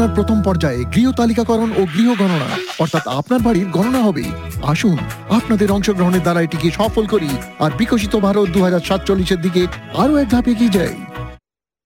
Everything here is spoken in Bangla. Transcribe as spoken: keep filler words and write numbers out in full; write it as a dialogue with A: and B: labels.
A: গণনার প্রথম পর্যায়ে গৃহ তালিকাকরণ ও গৃহ গণনা, অর্থাৎ আপনার বাড়ির গণনা হবে। আসুন আপনাদের অংশগ্রহণের দ্বারা এটিকে সফল করি আর বিকশিত ভারত দু হাজার সাতচল্লিশের দিকে আরো এক ধাপ এগিয়ে যাই।